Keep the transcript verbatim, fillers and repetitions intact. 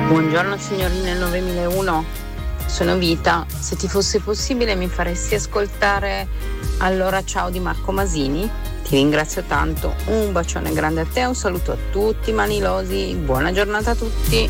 Buongiorno signorina novemilauno, sono Vita. Se ti fosse possibile mi faresti ascoltare Allora ciao di Marco Masini? Ti ringrazio tanto, un bacione grande a te, un saluto a tutti manilosi, buona giornata a tutti.